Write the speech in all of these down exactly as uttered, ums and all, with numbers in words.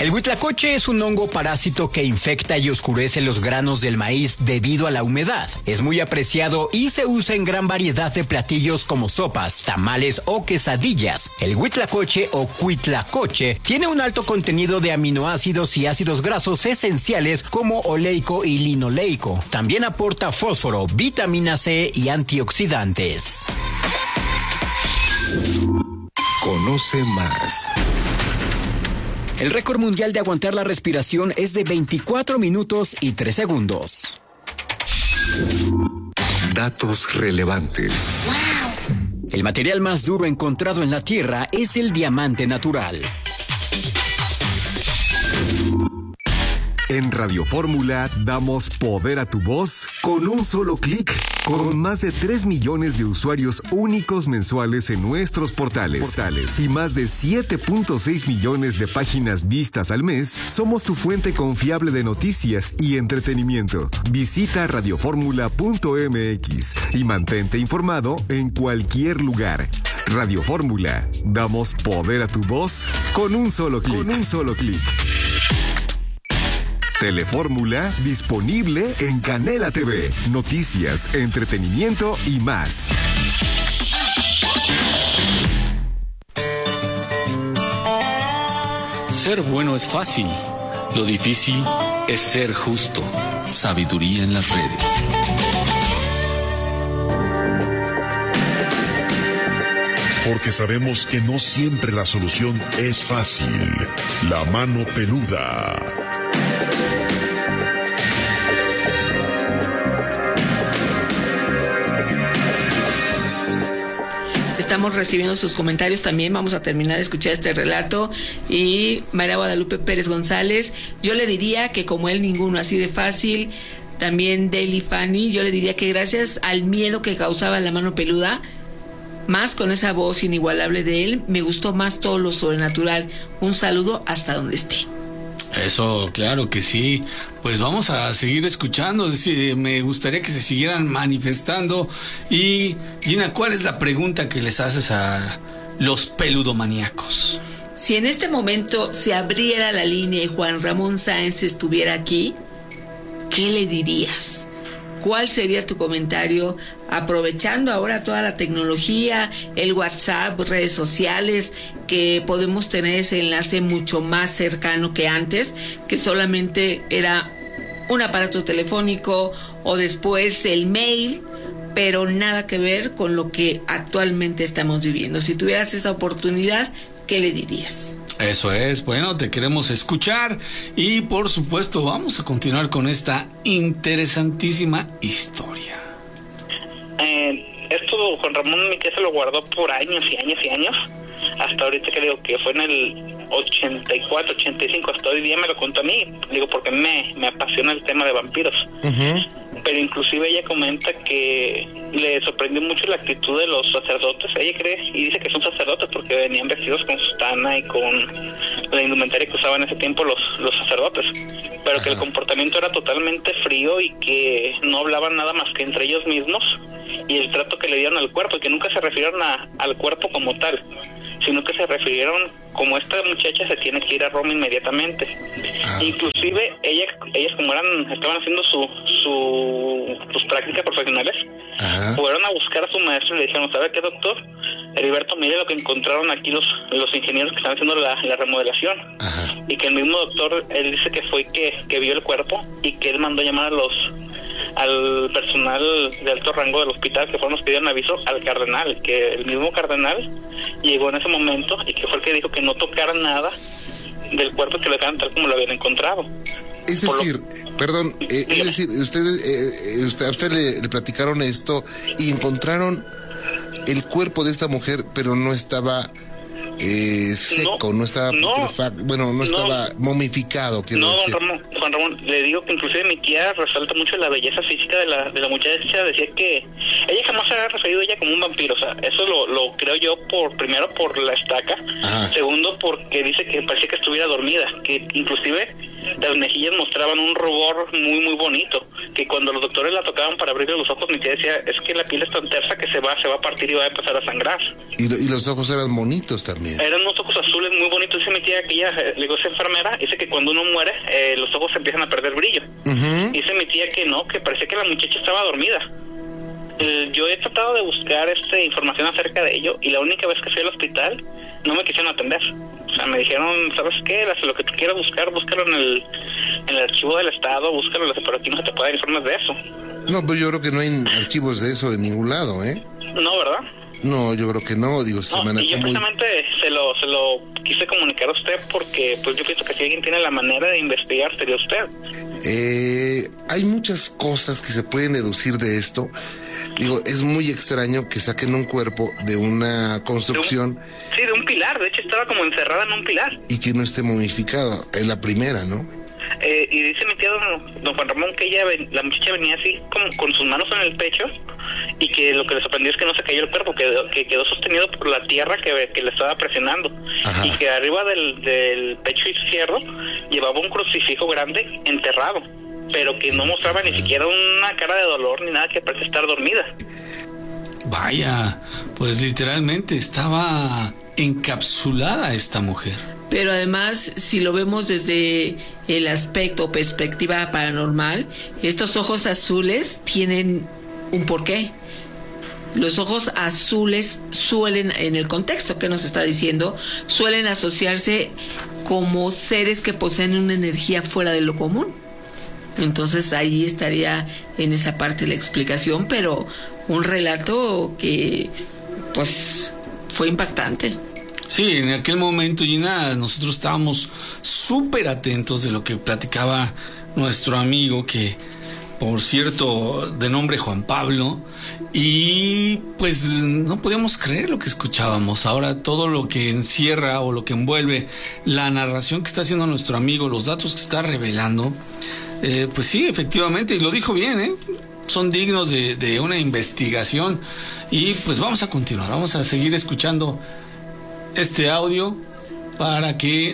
El huitlacoche es un hongo parásito que infecta y oscurece los granos del maíz debido a la humedad. Es muy apreciado y se usa en gran variedad de platillos como sopas, tamales o quesadillas. El huitlacoche o cuitlacoche tiene un alto contenido de aminoácidos y ácidos grasos esenciales como oleico y linoleico. También aporta fósforo, vitamina C y antioxidantes. Conoce más. El récord mundial de aguantar la respiración es de veinticuatro minutos y tres segundos. Datos relevantes. El material más duro encontrado en la Tierra es el diamante natural. En Radio Fórmula damos poder a tu voz con un solo clic. Con más de tres millones de usuarios únicos mensuales en nuestros portales, portales y más de siete punto seis millones de páginas vistas al mes, somos tu fuente confiable de noticias y entretenimiento. Visita radioformula punto m x y mantente informado en cualquier lugar. Radio Fórmula, damos poder a tu voz con un solo clic. Con un solo clic. Telefórmula disponible en Canela T V. Noticias, entretenimiento y más. Ser bueno es fácil. Lo difícil es ser justo. Sabiduría en las redes. Porque sabemos que no siempre la solución es fácil. La mano peluda. Estamos recibiendo sus comentarios también. Vamos a terminar de escuchar este relato. Y María Guadalupe Pérez González, yo le diría que como él ninguno así de fácil. También Deli Fanny, yo le diría que gracias al miedo que causaba la mano peluda, más con esa voz inigualable de él, me gustó más todo lo sobrenatural. Un saludo hasta donde esté. Eso, claro que sí. Pues vamos a seguir escuchando. Me gustaría que se siguieran manifestando. Y Gina, ¿cuál es la pregunta que les haces a los peludomaníacos? Si en este momento se abriera la línea y Juan Ramón Sáenz estuviera aquí, ¿qué le dirías? ¿Cuál sería tu comentario? Aprovechando ahora toda la tecnología, el WhatsApp, redes sociales, que podemos tener ese enlace mucho más cercano que antes, que solamente era un aparato telefónico o después el mail, pero nada que ver con lo que actualmente estamos viviendo. Si tuvieras esa oportunidad, ¿qué le dirías? Eso es, bueno, te queremos escuchar y por supuesto vamos a continuar con esta interesantísima historia. Eh, esto Juan Ramón Miquel se lo guardó por años y años y años, hasta ahorita que digo que fue en el ochenta y cuatro, ochenta y cinco, hasta hoy día me lo contó a mí, digo porque me, me apasiona el tema de vampiros. Uh-huh. Pero inclusive ella comenta que le sorprendió mucho la actitud de los sacerdotes. Ella cree y dice que son sacerdotes porque venían vestidos con sutana y con la indumentaria que usaban en ese tiempo los, los sacerdotes, pero Ajá. que el comportamiento era totalmente frío y que no hablaban nada más que entre ellos mismos, y el trato que le dieron al cuerpo, y que nunca se refirieron a, al cuerpo como tal, sino que se refirieron como esta muchacha se tiene que ir a Roma inmediatamente. Ah. Inclusive ella, ellas como eran estaban haciendo su, su sus prácticas profesionales, Ajá. fueron a buscar a su maestro y le dijeron, ¿sabe qué, doctor? Heriberto, mire lo que encontraron aquí los los ingenieros que están haciendo la, la remodelación. Ajá. Y que el mismo doctor, él dice que fue que, que vio el cuerpo y que él mandó llamar a los al personal de alto rango del hospital, que fueron los que dieron aviso al cardenal, que el mismo cardenal llegó en ese momento y que fue el que dijo que no tocara nada del cuerpo, que lo dejaran tal como lo habían encontrado. Es decir, lo... perdón, eh, es decir, ustedes eh, usted, a usted le, le platicaron esto y encontraron el cuerpo de esta mujer, pero no estaba eh, seco, no, no estaba no, putrefacto, bueno, no estaba no, momificado. No, decir. Juan Ramón, Juan Ramón, le digo que inclusive mi tía resalta mucho la belleza física de la de la muchacha. Decía que ella jamás se había referido a ella como un vampiro, o sea, eso lo, lo creo yo por primero por la estaca, Ajá. segundo porque dice que parecía que estuviera dormida, que inclusive las mejillas mostraban un rubor muy muy bonito. que cuando los doctores la tocaban para abrirle los ojos, mi tía decía, es que la piel es tan tersa que se va, se va a partir y va a empezar a sangrar. Y, y los ojos eran bonitos también. Eran unos ojos azules muy bonitos. Dice mi tía que ella, le digo, es enfermera, dice que cuando uno muere, eh, los ojos empiezan a perder brillo. Uh-huh. Dice mi tía que no, que parecía que la muchacha estaba dormida. Eh, yo he tratado de buscar este información acerca de ello, y la única vez que fui al hospital no me quisieron atender. O sea, me dijeron, ¿sabes qué? Haz lo que tú quieras buscar, búscalo en el, en el archivo del Estado, búscalo, pero aquí no se te puede dar informes de eso. No, pues yo creo que no hay archivos de eso de ningún lado, ¿eh? No, ¿verdad? No, yo creo que no, digo, se no, manejó y yo muy... precisamente se lo, se lo quise comunicar a usted porque pues yo pienso que si alguien tiene la manera de investigar sería usted. Eh, hay muchas cosas que se pueden deducir de esto. Digo, es muy extraño que saquen un cuerpo de una construcción... De un, sí, de un pilar, de hecho estaba como encerrada en un pilar. Y que no esté momificado, es la primera, ¿no? Eh, y dice mi tía don, don Juan Ramón que ella ven, la muchacha venía así como con sus manos en el pecho, y que lo que le sorprendió es que no se cayó el cuerpo, que, que quedó sostenido por la tierra que, que le estaba presionando. Ajá. Y que arriba del, del pecho izquierdo llevaba un crucifijo grande enterrado, pero que no mostraba ni siquiera una cara de dolor ni nada, que parece estar dormida. Vaya, pues literalmente estaba encapsulada esta mujer. Pero además, si lo vemos desde el aspecto o perspectiva paranormal, estos ojos azules tienen un porqué. Los ojos azules suelen, en el contexto que nos está diciendo, suelen asociarse como seres que poseen una energía fuera de lo común. Entonces ahí estaría en esa parte la explicación, pero un relato que pues fue impactante. Sí, en aquel momento, Gina, nosotros estábamos súper atentos de lo que platicaba nuestro amigo, que por cierto, de nombre Juan Pablo, y pues no podíamos creer lo que escuchábamos. Ahora todo lo que encierra o lo que envuelve la narración que está haciendo nuestro amigo, los datos que está revelando, eh, pues sí, efectivamente, y lo dijo bien, ¿eh? Son dignos de, de una investigación. Y pues vamos a continuar, vamos a seguir escuchando este audio para que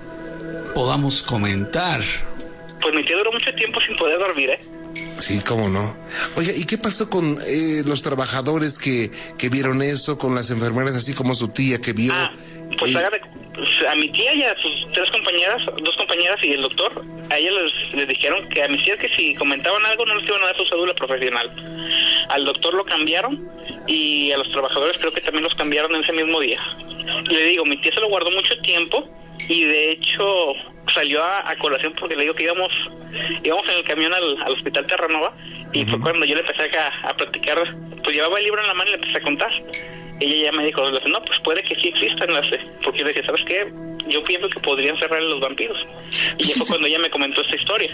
podamos comentar. Pues mi tía duró mucho tiempo sin poder dormir, ¿eh? Sí, cómo no. Oye, ¿y qué pasó con eh, los trabajadores que, que vieron eso, con las enfermeras, así como su tía que vio? Ah, pues eh, hágame, a mi tía y a sus tres compañeras, dos compañeras y el doctor, a ellas les, les dijeron que a mis tías que si comentaban algo no les iban a dar su cédula profesional. Al doctor lo cambiaron y a los trabajadores creo que también los cambiaron ese mismo día. Y le digo, mi tía se lo guardó mucho tiempo y de hecho salió a, a colación porque le digo que íbamos íbamos en el camión al, al hospital Terranova y uh-huh. fue cuando yo le empecé a, a platicar, pues llevaba el libro en la mano y le empecé a contar. Ella ya me dijo, no, pues puede que sí existan las, porque yo le decía, ¿sabes qué? Yo pienso que podrían cerrar los vampiros. Y ya fue cuando ella me comentó esta historia.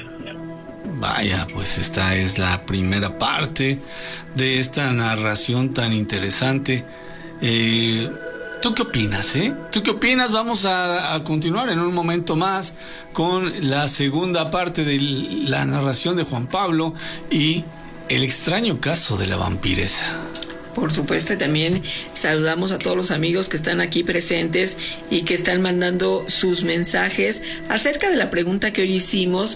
Vaya, pues esta es la primera parte de esta narración tan interesante. Eh, ¿Tú qué opinas, eh? ¿Tú qué opinas? Vamos a, a continuar en un momento más con la segunda parte de la narración de Juan Pablo y el extraño caso de la vampiresa. Por supuesto, también saludamos a todos los amigos que están aquí presentes y que están mandando sus mensajes acerca de la pregunta que hoy hicimos.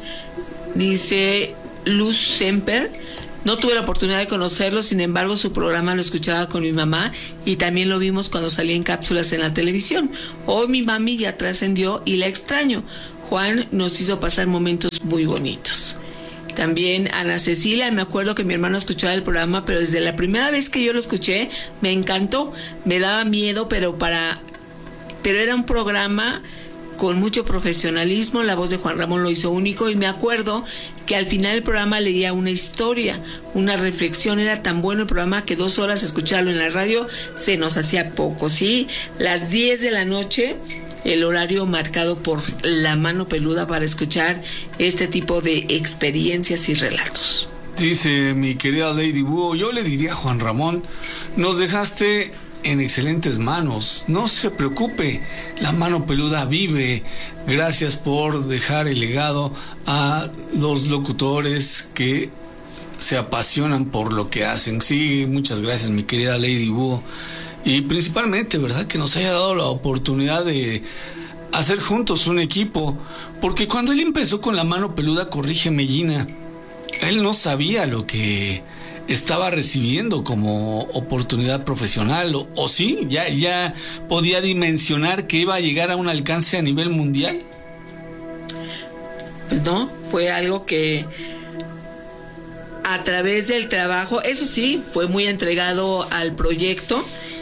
Dice Luz Semper: no tuve la oportunidad de conocerlo, sin embargo su programa lo escuchaba con mi mamá y también lo vimos cuando salía en cápsulas en la televisión. Hoy mi mami ya trascendió y la extraño. Juan nos hizo pasar momentos muy bonitos. También Ana Cecilia, me acuerdo que mi hermano escuchaba el programa, pero desde la primera vez que yo lo escuché me encantó, me daba miedo, pero para pero era un programa con mucho profesionalismo, la voz de Juan Ramón lo hizo único y me acuerdo que al final del programa leía una historia, una reflexión. Era tan bueno el programa que dos horas escucharlo en la radio se nos hacía poco, ¿sí? Las diez de la noche, el horario marcado por la mano peluda para escuchar este tipo de experiencias y relatos. Dice mi querida Lady Búho, yo le diría a Juan Ramón, nos dejaste en excelentes manos, no se preocupe, la mano peluda vive. Gracias por dejar el legado a los locutores que se apasionan por lo que hacen. Sí, muchas gracias mi querida Lady Búho. Y principalmente, ¿verdad?, que nos haya dado la oportunidad de hacer juntos un equipo. Porque cuando él empezó con la mano peluda, corrígeme Gina, él no sabía lo que estaba recibiendo como oportunidad profesional, o, o sí, ya, ya podía dimensionar que iba a llegar a un alcance a nivel mundial. Pues no, fue algo que a través del trabajo, eso sí, fue muy entregado al proyecto,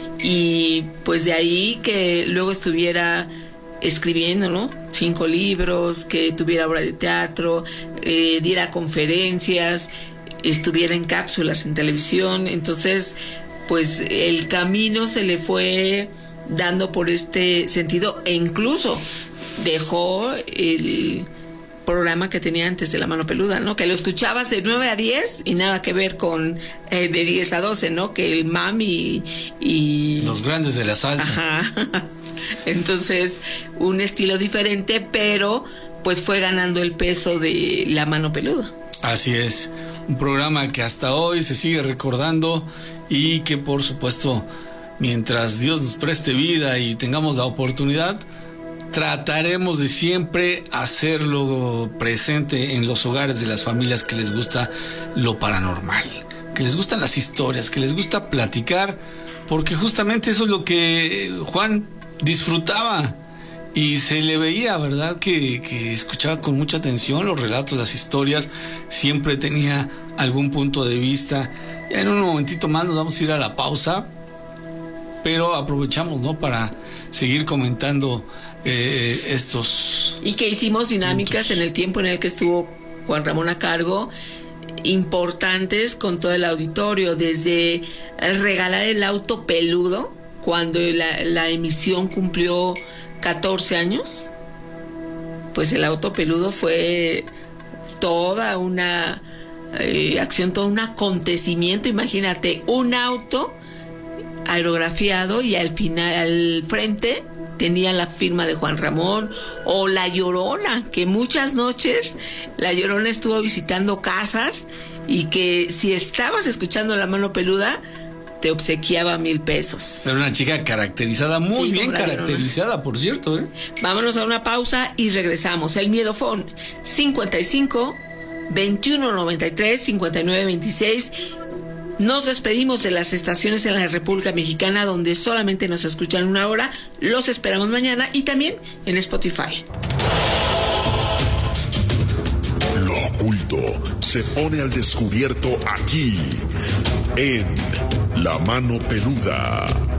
y pues de ahí que luego estuviera escribiendo, ¿no? Cinco libros, que tuviera obra de teatro, eh, diera conferencias, estuviera en cápsulas en televisión. Entonces, pues el camino se le fue dando por este sentido, e incluso dejó el programa que tenía antes de La Mano Peluda, ¿no? Que lo escuchabas de nueve a diez y nada que ver con eh, de diez a doce, ¿no? Que el mami y... Los grandes de la salsa. Ajá. Entonces, un estilo diferente, pero pues fue ganando el peso de La Mano Peluda. Así es, un programa que hasta hoy se sigue recordando, y que por supuesto, mientras Dios nos preste vida y tengamos la oportunidad, trataremos de siempre hacerlo presente en los hogares de las familias que les gusta lo paranormal, que les gustan las historias, que les gusta platicar, porque justamente eso es lo que Juan disfrutaba, y se le veía, ¿verdad?, que, que escuchaba con mucha atención los relatos, las historias, siempre tenía algún punto de vista. Ya en un momentito más nos vamos a ir a la pausa, pero aprovechamos, ¿no?, para seguir comentando eh, estos... Y que hicimos dinámicas puntos en el tiempo en el que estuvo Juan Ramón a cargo, importantes con todo el auditorio, desde el regalar el auto peludo, cuando la, la emisión cumplió catorce años, pues el auto peludo fue toda una eh, acción, todo un acontecimiento. Imagínate, un auto aerografiado y al final, al frente, tenía la firma de Juan Ramón. O La Llorona, que muchas noches La Llorona estuvo visitando casas, y que si estabas escuchando La Mano Peluda te obsequiaba mil pesos. Era una chica caracterizada, muy Sí, bien como la caracterizada, Llorona. por cierto, ¿eh? Vámonos a una pausa y regresamos. El Miedofón cincuenta y cinco, veintiuno noventa y tres, cincuenta y nueve veintiséis. Nos despedimos de las estaciones en la República Mexicana donde solamente nos escuchan una hora. Los esperamos mañana, y también en Spotify. Lo oculto se pone al descubierto aquí, en La Mano Peluda.